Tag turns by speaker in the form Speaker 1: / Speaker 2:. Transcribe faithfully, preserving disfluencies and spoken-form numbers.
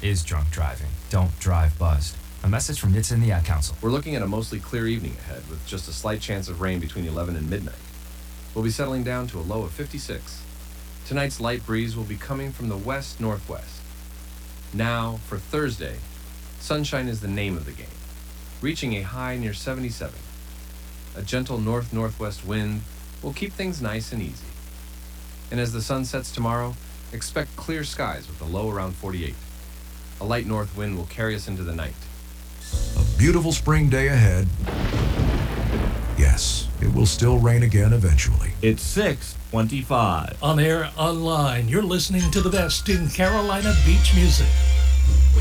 Speaker 1: is drunk driving. Don't drive buzzed. A message from N H T S A and the Ad Council.
Speaker 2: We're looking at a mostly clear evening ahead with just a slight chance of rain between eleven and midnight. We'll be settling down to a low of fifty-six. Tonight's light breeze will be coming from the west-northwest. Now, for Thursday, sunshine is the name of the game, reaching a high near seventy-seven. A gentle north-northwest wind will keep things nice and easy. And as the sun sets tomorrow, expect clear skies with a low around forty-eight. A light north wind will carry us into the night.
Speaker 3: A beautiful spring day ahead. Yes, it will still rain again eventually.
Speaker 4: It's six twenty-five.
Speaker 5: On air, online, you're listening to the best in Carolina beach music.